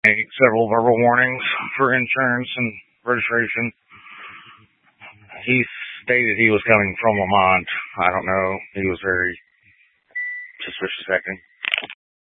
several verbal warnings for insurance and registration. He stated he was coming from Lamont. I don't know. He was very suspicious acting.